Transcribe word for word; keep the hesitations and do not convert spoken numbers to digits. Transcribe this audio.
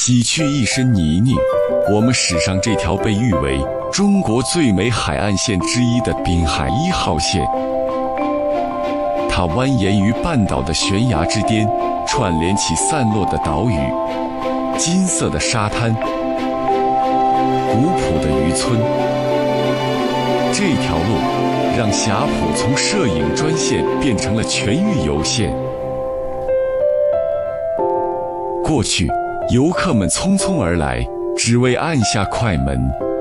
洗去一身泥泞，我们驶上这条被誉为中国最美海岸线之一的滨海一号线。它蜿蜒于半岛的悬崖之巅，串联起散落的岛屿、金色的沙滩、古朴的渔村。这条路让霞浦从摄影专线变成了全域游线。过去，游客们匆匆而来，只为按下快门。